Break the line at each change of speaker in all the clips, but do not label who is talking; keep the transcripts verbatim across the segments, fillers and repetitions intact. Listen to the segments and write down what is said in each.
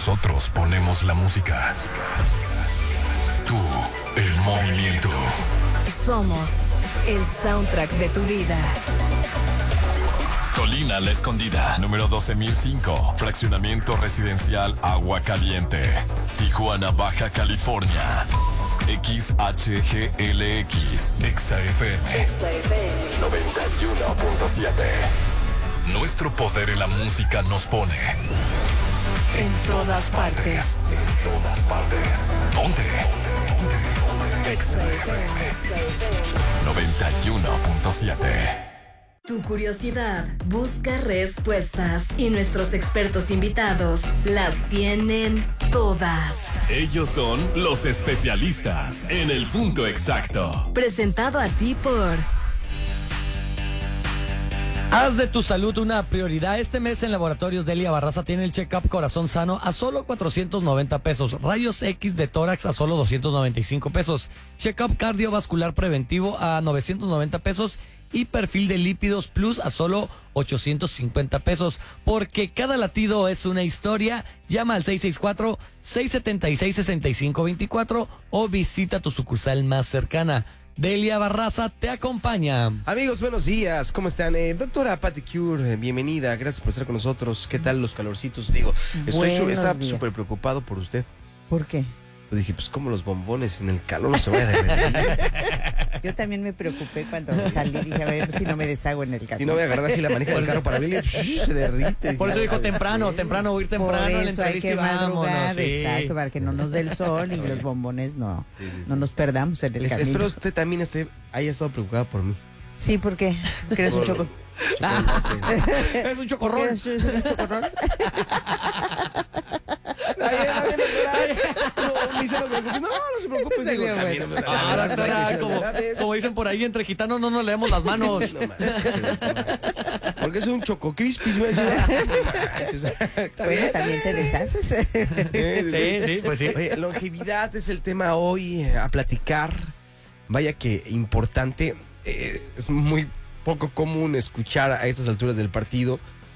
Nosotros ponemos la música. Tú, el movimiento.
Somos el soundtrack de tu vida.
Colina La Escondida, número doce mil cinco. Fraccionamiento residencial Agua Caliente. Tijuana, Baja California. X H G L X. Exa F M. noventa y uno punto siete. Nuestro poder en la música nos pone
en todas partes.
En todas partes. Ponte. Exa F M. noventa y uno punto siete.
Tu curiosidad busca respuestas y nuestros expertos invitados las tienen todas.
Ellos son los especialistas en el punto exacto.
Presentado a ti por...
Haz de tu salud una prioridad. Este mes en Laboratorios Delia Barraza tiene el check-up corazón sano a solo cuatrocientos noventa pesos. Rayos X de tórax a solo doscientos noventa y cinco pesos. Check-up cardiovascular preventivo a novecientos noventa pesos. Y perfil de lípidos plus a solo ochocientos cincuenta pesos. Porque cada latido es una historia. Llama al seis seis cuatro, seis siete seis, seis cinco dos cuatro o visita tu sucursal más cercana. Delia Barraza te acompaña.
Amigos, buenos días, ¿cómo están? Eh, doctora Patti Cure, bienvenida, gracias por estar con nosotros. ¿Qué tal los calorcitos? Digo, estoy su, estaba súper preocupado por usted.
¿Por qué?
Pues dije, pues como los bombones en el calor no se vayan a derretir.
Yo también me preocupé cuando salí, dije, a ver si no me deshago en el carro.
Y no voy a agarrar así la manija del carro para abrirle, se derrite.
Por eso dijo temprano, sí. temprano, ir temprano en la
entrevista
hay que
madrugar,
sí.
exacto, para que no nos dé el sol y los bombones no, sí, sí, sí. no nos perdamos en el
es,
camino.
Espero usted también esté, haya estado preocupada por mí.
Sí, ¿por qué? ¿Porque eres por... un choco?
¿Eres un chocorrón?
¿Eres un chocorrón?
Ay, ay, ay, no, me hizo lo que... no, no se preocupe.
Digo,
bueno.
También,
no,
ah, doctora, como, como dicen por ahí, entre gitanos no nos leemos las manos. No,
porque es un choco crispis, güey.
Bueno, también te deshaces.
Sí, sí, pues sí.
Oye, longevidad es el tema hoy a platicar. Vaya que importante. Eh, es muy poco común escuchar a estas alturas del partido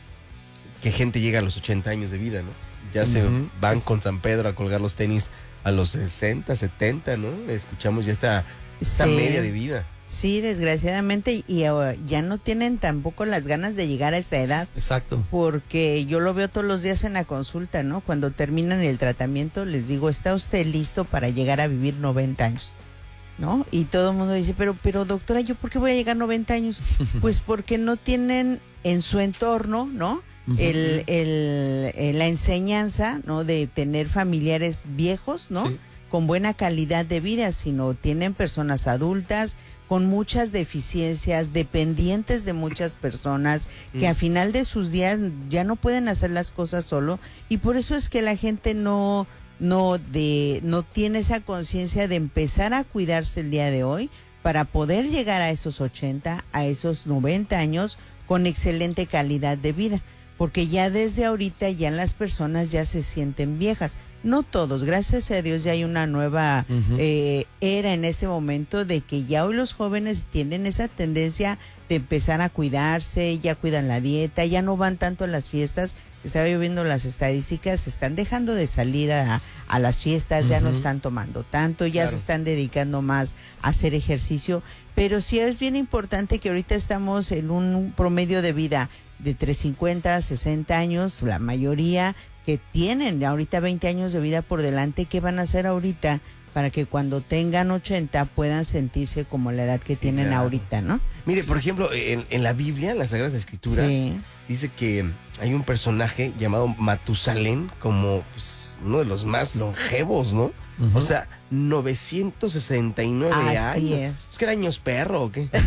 que gente llega a los ochenta años de vida, ¿no? Ya uh-huh. se van con San Pedro a colgar los tenis a los sesenta, setenta, ¿no? Escuchamos ya esta, esta sí. media de vida.
Sí, desgraciadamente, y uh, ya no tienen tampoco las ganas de llegar a esa edad.
Exacto.
Porque yo lo veo todos los días en la consulta, ¿no? Cuando terminan el tratamiento, les digo, ¿está usted listo para llegar a vivir noventa años? ¿No? Y todo el mundo dice, pero, pero doctora, ¿yo por qué voy a llegar a noventa años? Pues porque no tienen en su entorno, ¿no? Uh-huh. El, el, el, la enseñanza, ¿no? De tener familiares viejos, ¿no? Sí. Con buena calidad de vida, sino tienen personas adultas con muchas deficiencias, dependientes de muchas personas, mm. que a final de sus días ya no pueden hacer las cosas solo, y por eso es que la gente no, no, de, no tiene esa conciencia de empezar a cuidarse el día de hoy para poder llegar a esos ochenta, a esos noventa años con excelente calidad de vida. Porque ya desde ahorita ya las personas ya se sienten viejas. No todos, gracias a Dios ya hay una nueva uh-huh. eh, era en este momento de que ya hoy los jóvenes tienen esa tendencia de empezar a cuidarse, ya cuidan la dieta, ya no van tanto a las fiestas. Estaba yo viendo las estadísticas, se están dejando de salir a, a las fiestas, uh-huh. ya no están tomando tanto, ya claro. se están dedicando más a hacer ejercicio. Pero sí es bien importante que ahorita estamos en un promedio de vida de entre cincuenta, sesenta años, la mayoría que tienen ahorita veinte años de vida por delante. ¿Qué van a hacer ahorita para que cuando tengan ochenta puedan sentirse como la edad que sí, tienen claro. ahorita, ¿no?
Mire, sí. por ejemplo, en, en la Biblia, en las Sagradas Escrituras, sí. dice que hay un personaje llamado Matusalén como pues, uno de los más longevos, ¿no? Uh-huh. O sea, novecientos sesenta y nueve
Así
años.
Así es.
¿Es que era años perro o qué?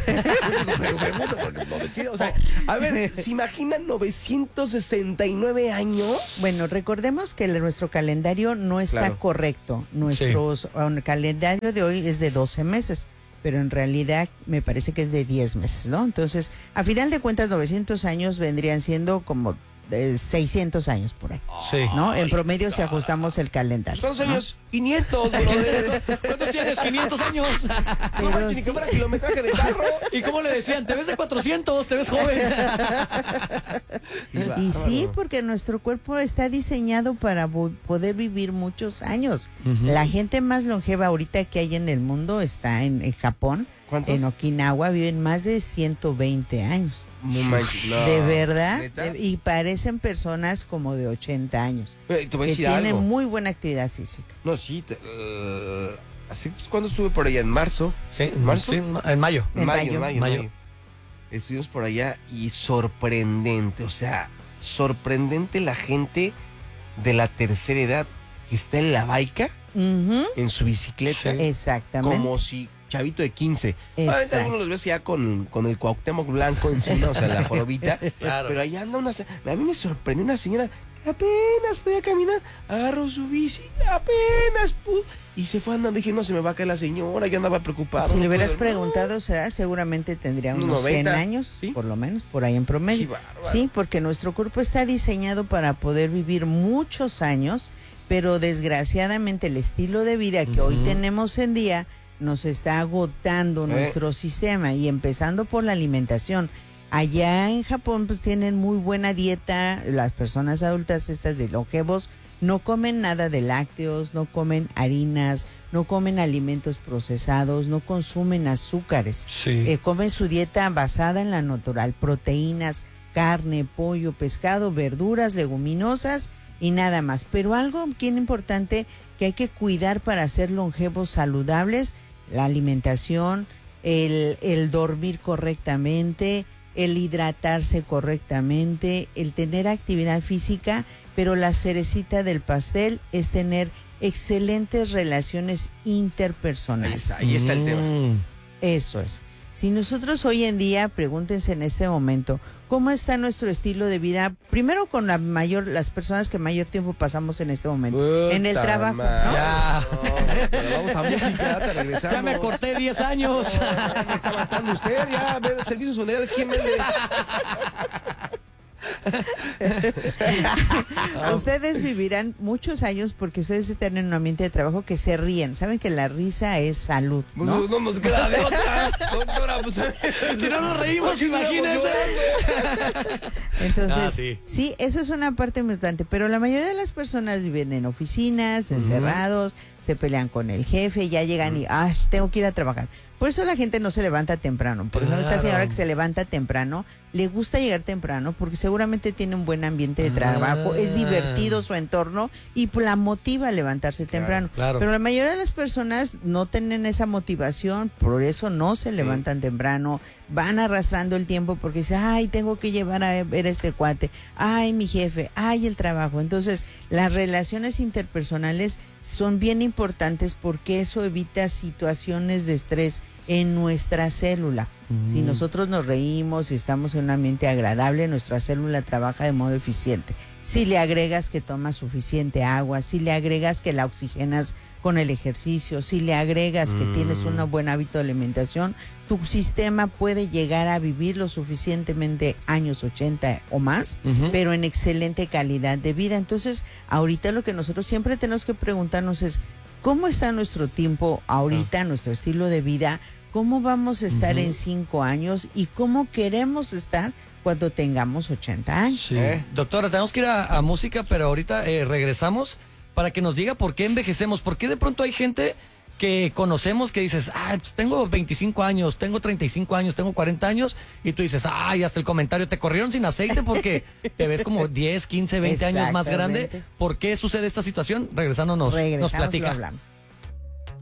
O sea, a ver, ¿se imaginan novecientos sesenta y nueve años?
Bueno, recordemos que el, nuestro calendario no está claro. correcto. Nuestro sí. um, calendario de hoy es de doce meses, pero en realidad me parece que es de diez meses, ¿no? Entonces, a final de cuentas, novecientos años vendrían siendo como de seiscientos años por ahí,
Sí.
¿no? En promedio si ajustamos el calendario.
¿Cuántos
¿no?
años? quinientos, brother.
¿Cuántos tienes? quinientos años.
No,
Pero
ni
sí.
que fuera kilometraje de carro.
¿Y cómo le decían? Te ves de cuatrocientos, te ves joven.
Y sí, porque nuestro cuerpo está diseñado para vo- poder vivir muchos años.
Ujú.
La gente más longeva ahorita que hay en el mundo está en, en Japón,
¿Cuántos?
en Okinawa, viven más de ciento veinte años.
No manches, no.
De verdad,
¿Neta?
de- y parecen personas como de ochenta años,
Eh, Te voy a
que
decir
tienen
algo.
muy buena actividad física.
No, sí. Te, eh, así, pues, cuando estuve por allá en marzo.
Sí,
¿Marzo?
sí, en mayo.
En
mayo,
mayo.
mayo,
Mayo.
mayo. Estuvimos por allá y sorprendente, o sea, sorprendente la gente de la tercera edad que está en la baica,
Ujú,
en su bicicleta,
Sí.
exactamente.
como si chavito de quince. Obviamente
Exacto.
algunos los ves ya con, con el Cuauhtémoc blanco encima, o sea, la jorobita.
Claro.
Pero allá anda una... se- A mí me sorprendió una señora que apenas podía caminar, agarró su bici, apenas pudo, y se fue andando. Dije, no, se me va a caer la señora, yo andaba preocupado.
Si
no
le hubieras
puedo-
preguntado, o sea, seguramente tendría
Unos
unos cien
noventa,
años,
¿sí?
por lo menos, por ahí en promedio.
Qué bárbaro.
Sí, porque nuestro cuerpo está diseñado para poder vivir muchos años, pero desgraciadamente el estilo de vida que hoy
Ujú.
tenemos en día nos está agotando
Eh.
nuestro sistema, y empezando por la alimentación. Allá en Japón pues tienen muy buena dieta, las personas adultas estas de longevos no comen nada de lácteos, no comen harinas, no comen alimentos procesados, no consumen azúcares.
Sí.
Eh, comen su dieta basada en la natural, proteínas, carne, pollo, pescado, verduras, leguminosas y nada más. Pero algo bien importante que hay que cuidar para ser longevos saludables, la alimentación, el, el dormir correctamente, el hidratarse correctamente, el tener actividad física, pero la cerecita del pastel es tener excelentes relaciones
Ahí
interpersonales.
está, ahí está el tema.
Mm.
Eso es. Si nosotros hoy en día, pregúntense en este momento, ¿cómo está nuestro estilo de vida? Primero con la mayor, las personas que mayor tiempo pasamos en este momento. en el
Puta
trabajo,
madre.
¿no?
Ya.
No, pero vamos a música, te regresamos.
Ya me corté diez años.
Ya me está matando usted, ya, a ver, servicios funerales, ¿quién vende?
Ustedes vivirán muchos años porque ustedes están en un ambiente de trabajo que se ríen. Saben que la risa es salud,
No,
¿no?
no nos queda de otra. Doctora, pues,
Si no nos reímos, imagínense.
Entonces,
Ah, sí.
sí. eso es una parte importante, pero la mayoría de las personas viven en oficinas, encerrados, se pelean con el jefe, ya llegan y, ah, tengo que ir a trabajar. Por eso la gente no se levanta temprano. Por ejemplo, esta
Claro.
señora que se levanta temprano, le gusta llegar temprano porque seguramente tiene un buen ambiente de trabajo, es
Ah.
divertido su entorno y pues, la motiva a levantarse temprano.
claro.
Pero la mayoría de las personas no tienen esa motivación, por eso no se levantan temprano, van arrastrando el tiempo porque dicen, ay, tengo que llevar a ver a este cuate, ay, mi jefe, ay, el trabajo. Entonces, las relaciones interpersonales son bien importantes porque eso evita situaciones de estrés en nuestra célula. Si nosotros nos reímos y estamos en un ambiente agradable, nuestra célula trabaja de modo eficiente. Si le agregas que tomas suficiente agua, si le agregas que la oxigenas con el ejercicio, si le agregas que tienes un buen hábito de alimentación, tu sistema puede llegar a vivir lo suficientemente años, ochenta o más,
Ujú.
pero en excelente calidad de vida. Entonces, ahorita lo que nosotros siempre tenemos que preguntarnos es, ¿cómo está nuestro tiempo ahorita, nuestro estilo de vida? ¿Cómo vamos a estar
Ujú.
en cinco años? ¿Y cómo queremos estar cuando tengamos ochenta años?
Sí.
¿Eh?
Doctora, tenemos que ir a, a música, pero ahorita eh, regresamos para que nos diga por qué envejecemos. ¿Por qué de pronto hay gente que conocemos que dices, ah, pues tengo veinticinco años, tengo treinta y cinco años, tengo cuarenta años, y tú dices, ay, hasta el comentario, te corrieron sin aceite porque te ves como diez, quince, veinte años más grande?
Exactamente.
¿Por qué sucede esta situación? Regresando nos, nos
Regresamos y lo
platica.
hablamos.